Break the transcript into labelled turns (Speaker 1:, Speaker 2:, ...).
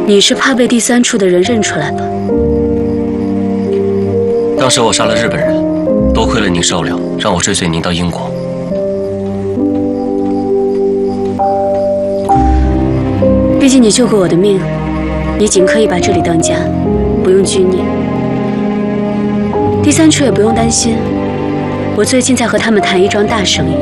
Speaker 1: 你是怕被第三处的人认出来吧？
Speaker 2: 当时我杀了日本人，多亏了您收留，让我追随您到英国。
Speaker 1: 毕竟你救过我的命，你尽可以把这里当家，不用拘泥。第三处也不用担心，我最近在和他们谈一桩大生意，